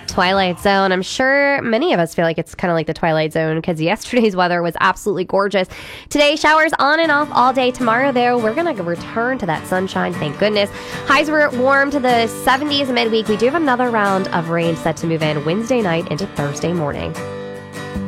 Twilight Zone. I'm sure many of us feel like it's kind of like the Twilight Zone because yesterday's weather was absolutely gorgeous. Today, showers on and off all day. Tomorrow, though, we're going to return to that sunshine, thank goodness. Highs were warm to the 70s midweek. We do have another round of rain set to move in Wednesday night into Thursday morning.